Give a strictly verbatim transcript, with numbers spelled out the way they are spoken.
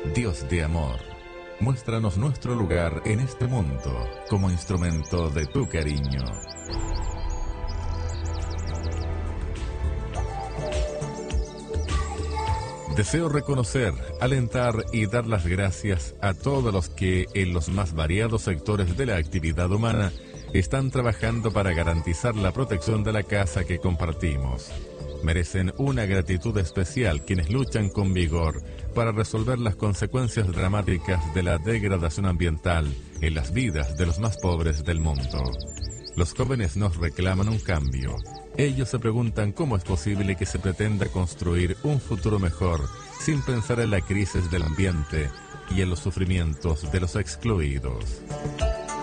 Dios de amor, muéstranos nuestro lugar en este mundo como instrumento de tu cariño. Deseo reconocer, alentar y dar las gracias a todos los que en los más variados sectores de la actividad humana están trabajando para garantizar la protección de la casa que compartimos. Merecen una gratitud especial quienes luchan con vigor para resolver las consecuencias dramáticas de la degradación ambiental en las vidas de los más pobres del mundo. Los jóvenes nos reclaman un cambio. Ellos se preguntan cómo es posible que se pretenda construir un futuro mejor sin pensar en la crisis del ambiente y en los sufrimientos de los excluidos.